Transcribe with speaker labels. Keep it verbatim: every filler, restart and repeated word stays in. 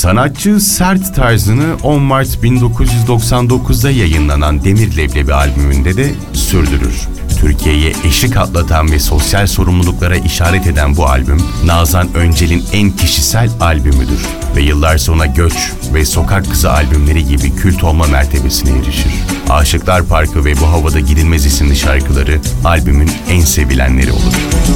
Speaker 1: Sanatçı sert tarzını on Mart bin dokuz yüz doksan dokuzda yayınlanan Demir Leblebi albümünde de sürdürür. Türkiye'ye eşik atlatan ve sosyal sorumluluklara işaret eden bu albüm, Nazan Öncel'in en kişisel albümüdür ve yıllar sonra Göç ve Sokak Kızı albümleri gibi kült olma mertebesine erişir. Aşıklar Parkı ve Bu Havada Gidilmez isimli şarkıları albümün en sevilenleri olur.